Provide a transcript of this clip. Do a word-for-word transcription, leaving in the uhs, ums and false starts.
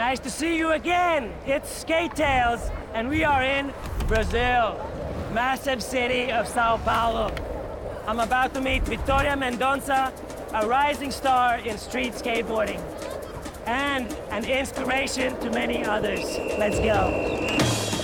Nice to see you again. It's Skate Tales, and we are in Brazil, massive city of Sao Paulo. I'm about to meet Victoria Mendonça, a rising star in street skateboarding, and an inspiration to many others. Let's go.